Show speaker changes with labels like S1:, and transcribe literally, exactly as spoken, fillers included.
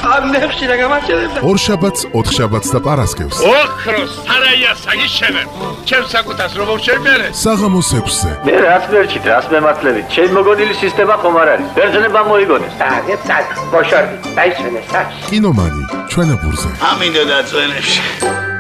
S1: ამდებში რა გამარჯვებდა.
S2: ორშაბათს, ოთხშაბათს და პარასკევს.
S3: ოქროს სარაია საგიშენებ. ჩემს საკუთას რომ შევმერე.
S2: საღამოს ექვსზე.
S4: მე რაც მერჩით, რაც მემართლებით. ჩემი მოგონილი სისტემა ხომ არ არის. ბერძნება მოიგონეს.
S1: დაგეთ დაგ. ბოშორდი, დაიშვენე საჩ.
S2: კინომანი, ჩვენებურზე.
S3: ამინდა დაწვენებში.